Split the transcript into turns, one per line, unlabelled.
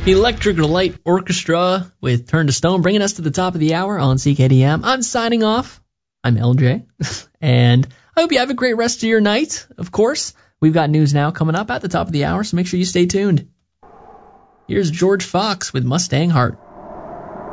Electric Light Orchestra with Turn to Stone, bringing us to the top of the hour on CKDM. I'm signing off. I'm LJ, and I hope you have a great rest of your night. Of course, we've got news now coming up at the top of the hour, so make sure you stay tuned. Here's George Fox with Mustang Heart.